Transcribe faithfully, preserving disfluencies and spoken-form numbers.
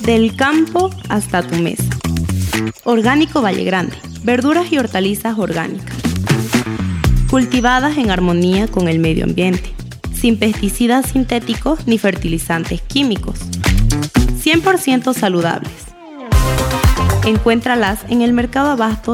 del campo hasta tu mesa. Orgánico Valle Grande, verduras y hortalizas orgánicas, cultivadas en armonía con el medio ambiente, sin pesticidas sintéticos ni fertilizantes químicos, cien por ciento saludables. Encuéntralas en el Mercado Abasto